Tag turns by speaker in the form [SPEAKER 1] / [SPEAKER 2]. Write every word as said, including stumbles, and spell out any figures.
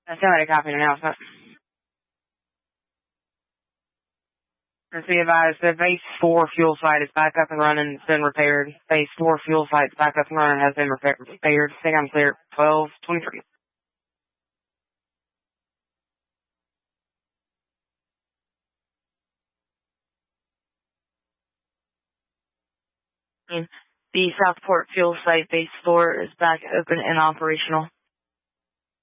[SPEAKER 1] I sent a copy announcement. And be advised, the base four fuel site is back up and running. It's been repaired. Base four fuel site is back up and running. Has been repair- repaired. I think I'm clear. twelve twenty-three. The Southport fuel site base four is back open and operational.